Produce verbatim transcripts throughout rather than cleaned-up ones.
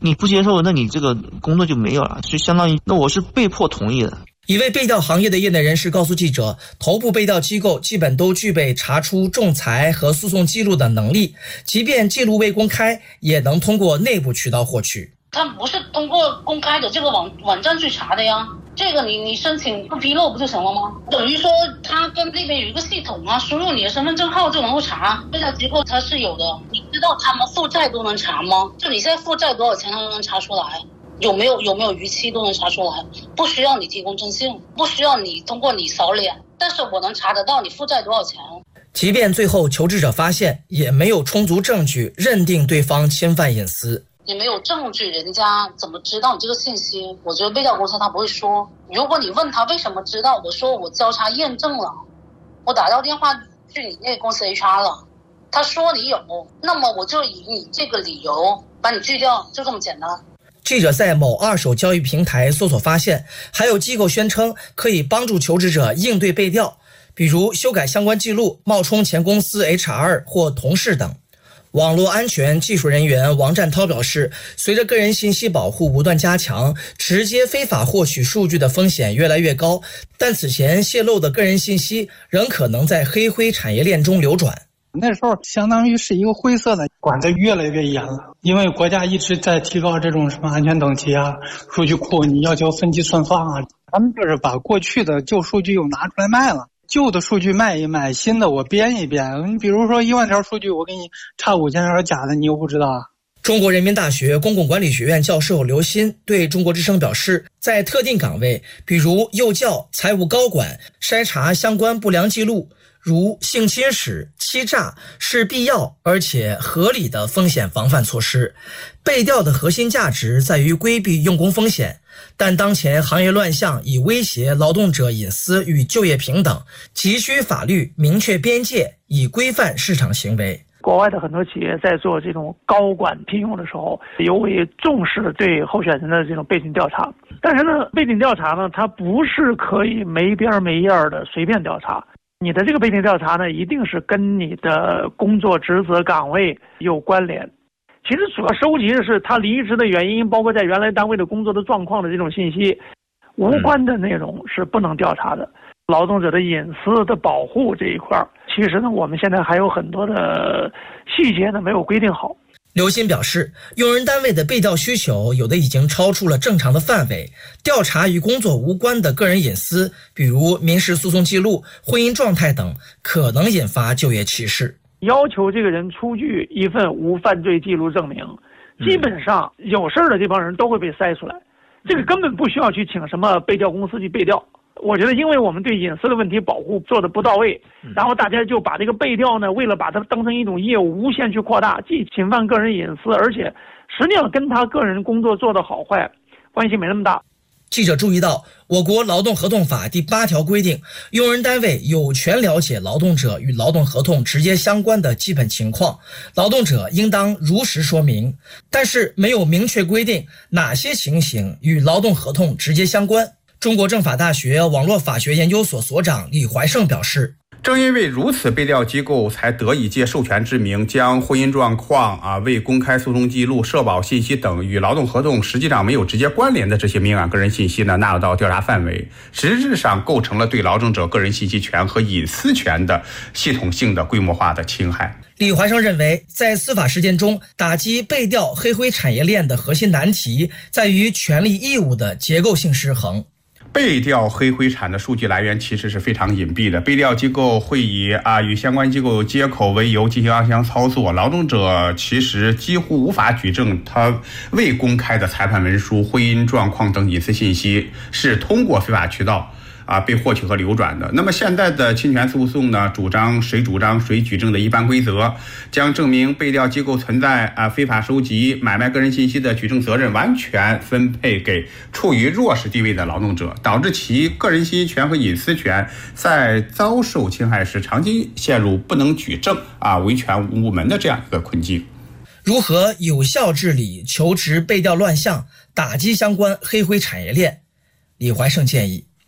你不接受，那你这个工作就没有了，就相当于那我是被迫同意的。 一位背调行业的业内人士告诉记者，头部背调机构基本都具备查出仲裁和诉讼记录的能力，即便记录未公开，也能通过内部渠道获取。 他不是通过公开的这个网网站去查的呀，这个你你申请不披露不就行了吗？等于说他跟那边有一个系统啊，输入你的身份证号就能够查。背调机构它是有的，你知道他们负债都能查吗？就你现在负债多少钱，他都能查出来。有没有有没有逾期都能查出来，不需要你提供征信，不需要你通过你扫脸，但是我能查得到你负债多少钱。 即便最后求职者发现，也没有充足证据认定对方侵犯隐私。 你没有证据，人家怎么知道你这个信息？我觉得背调公司他不会说。如果你问他为什么知道，我说我交叉验证了，我打到电话去你那个公司 H R 了，他说你有，那么我就以你这个理由把你拒掉，就这么简单。 记者在某二手交易平台搜索发现，还有机构宣称可以帮助求职者应对背调，比如修改相关记录、冒充前公司 H R 或同事等。网络安全技术人员王占涛表示，随着个人信息保护不断加强，直接非法获取数据的风险越来越高，但此前泄露的个人信息仍可能在黑灰产业链中流转。 那时候相当于是一个灰色的，管得越来越严了，因为国家一直在提高这种什么安全等级啊，数据库你要求分级存放啊，他们就是把过去的旧数据又拿出来卖了，旧的数据卖一卖，新的我编一编。你比如说一万条数据，我给你差五千条假的，你又不知道啊。 中国人民大学公共管理学院教授刘鑫对中国之声表示，在特定岗位，比如幼教、财务高管，筛查相关不良记录，如性侵史、欺诈，是必要而且合理的风险防范措施。背调的核心价值在于规避用工风险，但当前行业乱象已威胁劳动者隐私与就业平等，急需法律明确边界，以规范市场行为。 国外的很多企业在做这种高管聘用的时候，尤为重视对候选人的这种背景调查。但是呢，背景调查呢，它不是可以没边没样的随便调查。你的这个背景调查呢，一定是跟你的工作职责岗位有关联。其实主要收集的是他离职的原因，包括在原来单位的工作的状况的这种信息，无关的内容是不能调查的。劳动者的隐私的保护这一块，其实呢，我们现在还有很多的细节呢没有规定好。 刘鑫表示，用人单位的背调需求有的已经超出了正常的范围，调查与工作无关的个人隐私，比如民事诉讼记录、婚姻状态等，可能引发就业歧视。 要求这个人出具一份无犯罪记录证明，基本上有事儿的这帮人都会被筛出来，这个根本不需要去请什么背调公司去背调。我觉得因为我们对隐私的问题保护做得不到位，然后大家就把这个背调呢，为了把它当成一种业务无限去扩大，既侵犯个人隐私，而且实际上跟他个人工作做得好坏关系没那么大。 记者注意到，我国劳动合同法第八条规定，用人单位有权了解劳动者与劳动合同直接相关的基本情况，劳动者应当如实说明，但是没有明确规定哪些情形与劳动合同直接相关。中国政法大学网络法学研究所所长李怀胜表示， 正因为如此，背调机构才得以借授权之名，将婚姻状况啊、未公开诉讼记录、社保信息等与劳动合同实际上没有直接关联的这些敏感个人信息呢，纳入到调查范围，实质上构成了对劳动者个人信息权和隐私权的系统性的规模化的侵害。 李怀生认为，在司法实践中，打击背调黑灰产业链的核心难题在于权利义务的结构性失衡。 背调黑灰产的数据来源其实是非常隐蔽的，背调机构会以啊与相关机构接口为由进行暗箱操作，劳动者其实几乎无法举证他未公开的裁判文书、婚姻状况等隐私信息是通过非法渠道啊被获取和流转的。那么现在的侵权诉讼呢，主张谁主张谁举证的一般规则，将证明背调机构存在啊非法收集、买卖个人信息的举证责任完全分配给处于弱势地位的劳动者，导致其个人信息权和隐私权在遭受侵害时长期陷入不能举证啊维权无门的这样一个困境。 如何有效治理求职背调乱象，打击相关黑灰产业链？李怀胜建议，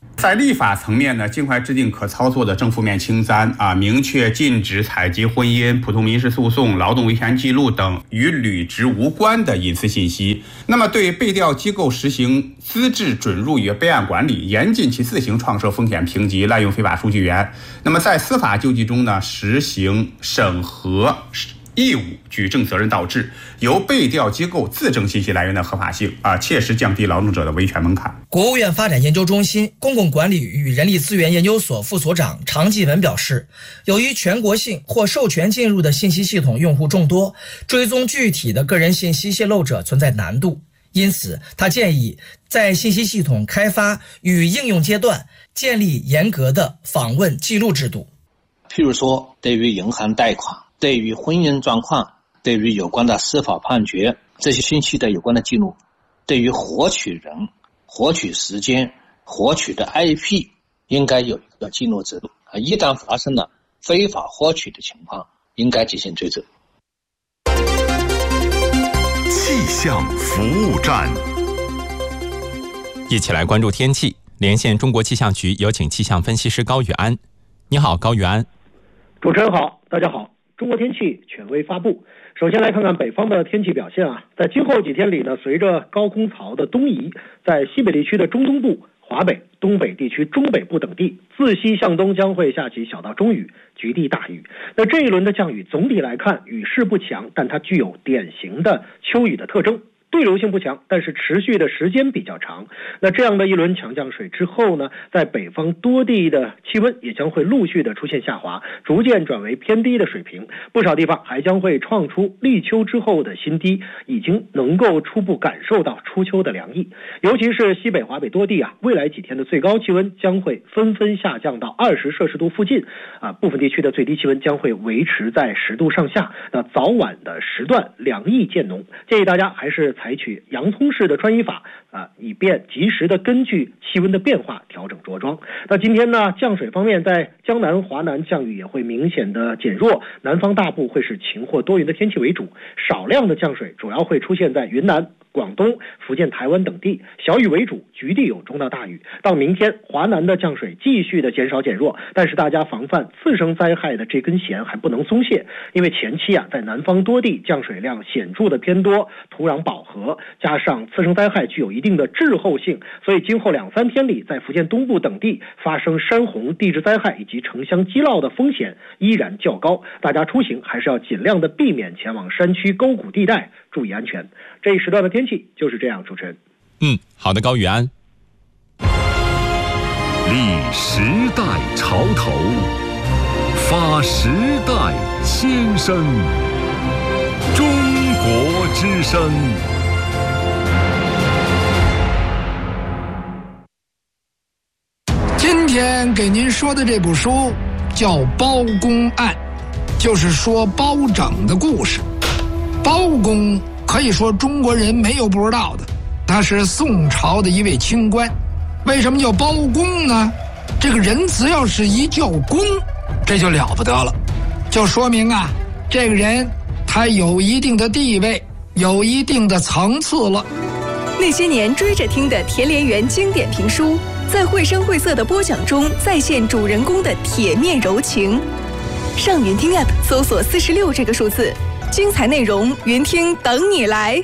在立法层面呢，尽快制定可操作的正负面清单啊，明确禁止采集婚姻、普通民事诉讼、劳动维权记录等与履职无关的隐私信息。那么对被调机构实行资质准入与备案管理，严禁其自行创设风险评级、滥用非法数据源。那么在司法救济中呢，实行审核义务举证责任倒置，由被调机构自证信息来源的合法性啊，切实降低劳动者的维权门槛。 国务院发展研究中心公共管理与人力资源研究所副所长常继文表示，由于全国性或授权进入的信息系统用户众多，追踪具体的个人信息泄露者存在难度，因此他建议在信息系统开发与应用阶段建立严格的访问记录制度。 譬如说，对于银行贷款、对于婚姻状况、对于有关的司法判决这些信息的有关的记录，对于获取人、获取时间、获取的 I P 应该有一个记录制度，一旦发生了非法获取的情况，应该进行追责。 气象服务站， 一起来关注天气。连线中国气象局，有请气象分析师高宇安。你好，高宇安。 主持人好，大家好。中国天气权威发布。首先来看看北方的天气表现啊，在今后几天里呢，随着高空槽的东移，在西北地区的中东部、华北、东北地区中北部等地，自西向东将会下起小到中雨，局地大雨。那这一轮的降雨总体来看雨势不强，但它具有典型的秋雨的特征。对流性不强，但是持续的时间比较长。那这样的一轮强降水之后呢，在北方多地的气温也将会陆续的出现下滑，逐渐转为偏低的水平。不少地方还将会创出立秋之后的新低，已经能够初步感受到初秋的凉意。尤其是西北、华北多地啊，未来几天的最高气温将会纷纷下降到二十摄氏度附近啊，部分地区的最低气温将会维持在十度上下。那早晚的时段凉意渐浓，建议大家还是采取洋葱式的穿衣法啊，以便及时的根据气温的变化调整着装。那今天呢，降水方面，在江南、华南降雨也会明显的减弱，南方大部会是晴或多云的天气为主，少量的降水主要会出现在云南、广东、福建、台湾等地，小雨为主，局地有中到大雨。到明天，华南的降水继续的减少减弱，但是大家防范次生灾害的这根弦还不能松懈，因为前期啊，在南方多地降水量显著的偏多，土壤饱和，加上次生灾害具有一定的滞后性，所以今后两三天里，在福建东部等地发生山洪、地质灾害以及城乡积涝的风险依然较高，大家出行还是要尽量的避免前往山区沟谷地带，注意安全。这一时段的天气就是这样，主持人。 嗯，好的，高宇安。 立时代潮头，发时代先声，中国之声。 今天给您说的这部书叫《包公案》，就是说包拯的故事。包公可以说中国人没有不知道的，他是宋朝的一位清官。为什么叫包公呢？这个人只要是一叫公，这就了不得了，就说明啊，这个人他有一定的地位，有一定的层次了。 那些年追着听的田连元经典评书，在绘声绘色的播讲中再现主人公的铁面柔情。上云听 App 搜索四十六这个数字，精彩内容云听等你来。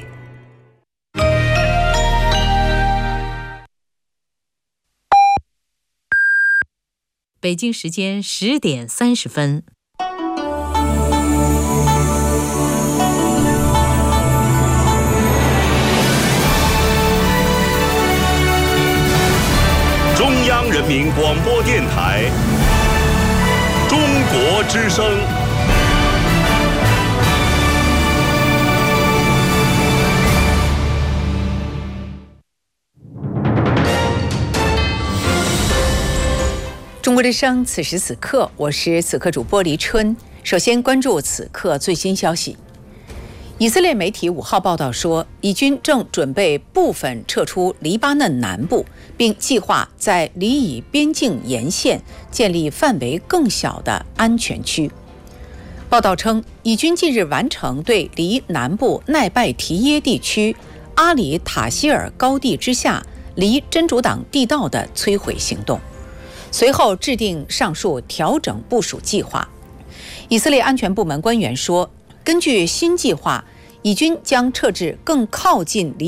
北京时间十点三十分。 中央人民广播电台，中国之声。 中国之声，此时此刻，我是此刻主播黎春。首先关注此刻最新消息。以色列媒体五号报道说，以军正准备部分撤出黎巴嫩南部，并计划在黎以边境沿线建立范围更小的安全区。报道称，以军近日完成对黎南部奈拜提耶地区阿里塔希尔高地之下离真主党地道的摧毁行动，随后制定上述调整部署计划。以色列安全部门官员说，根据新计划，以军将撤至更靠近离